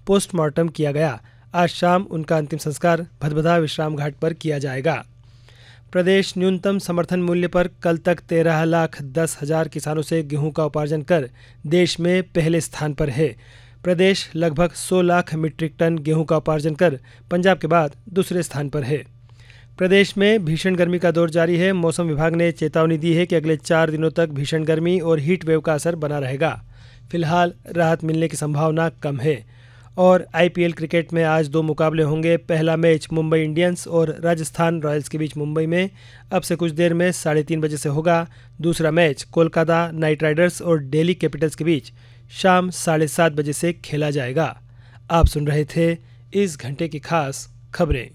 Postmortem किया गया। आज शाम उनका अंतिम संस्कार भदभदा विश्राम घाट पर किया जाएगा। प्रदेश न्यूनतम समर्थन मूल्य पर कल तक 13,10,000 किसानों से गेहूं का उपार्जन कर देश में पहले स्थान पर है। प्रदेश लगभग 100 लाख मीट्रिक टन गेहूं का उपार्जन कर पंजाब के बाद दूसरे स्थान पर है। प्रदेश में भीषण गर्मी का दौर जारी है। मौसम विभाग ने चेतावनी दी है कि अगले 4 दिनों तक भीषण गर्मी और हीट वेव का असर बना रहेगा। फिलहाल राहत मिलने की संभावना कम है। और आईपीएल क्रिकेट में आज 2 मुकाबले होंगे। पहला मैच मुंबई इंडियंस और राजस्थान रॉयल्स के बीच मुंबई में अब से कुछ देर में 3:30 बजे से होगा। दूसरा मैच कोलकाता नाइट राइडर्स और दिल्ली कैपिटल्स के बीच शाम 7:30 बजे से खेला जाएगा। आप सुन रहे थे इस घंटे की खास खबरें।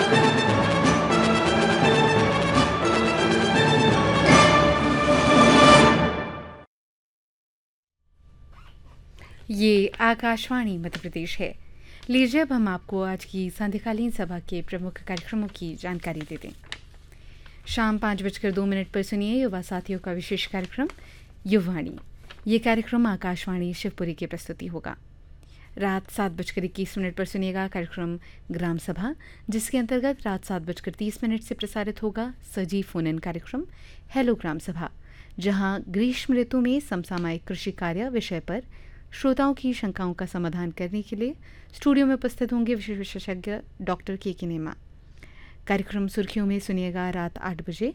ये आकाशवाणी मध्य प्रदेश है। लीजिए अब हम आपको आज की संध्याकालीन सभा के प्रमुख कार्यक्रमों की जानकारी दे दें। शाम 5:02 पर सुनिए युवा साथियों का विशेष कार्यक्रम युवावाणी। ये कार्यक्रम आकाशवाणी शिवपुरी की प्रस्तुति होगा। रात 7:21 पर सुनिएगा कार्यक्रम ग्राम सभा, जिसके अंतर्गत रात 7:30 से प्रसारित होगा सजीव फोन इन कार्यक्रम हेलो ग्राम सभा, जहां ग्रीष्म ऋतु में समसामयिक कृषि कार्य विषय पर श्रोताओं की शंकाओं का समाधान करने के लिए स्टूडियो में उपस्थित होंगे विशेषज्ञ डॉक्टर के किनेमा। कार्यक्रम सुर्खियों में सुनिएगा रात 8 बजे।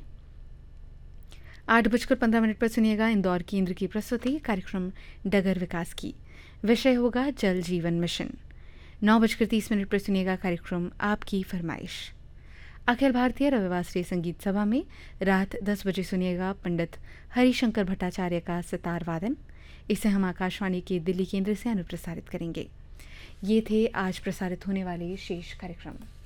8:15 पर सुनिएगा इंदौर केंद्र की प्रस्तुति कार्यक्रम डगर विकास की, विषय होगा जल जीवन मिशन। 9:30 पर सुनिएगा कार्यक्रम आपकी फरमाइश। अखिल भारतीय रविवासरीय संगीत सभा में रात 10 बजे सुनिएगा पंडित हरिशंकर भट्टाचार्य का सितार वादन। इसे हम आकाशवाणी के दिल्ली केंद्र से अनुप्रसारित करेंगे। ये थे आज प्रसारित होने वाले शेष कार्यक्रम।